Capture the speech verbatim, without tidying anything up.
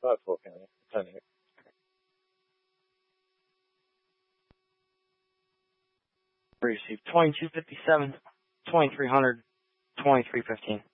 Five four county. ten eight. Received twenty-two fifty-seven, twenty-three hundred, twenty-three fifteen.